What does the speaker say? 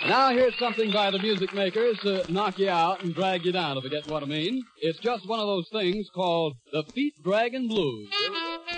Now here's something by the music makers to knock you out and drag you down, if you get what I mean. It's just one of those things called the Feet Dragging Blues.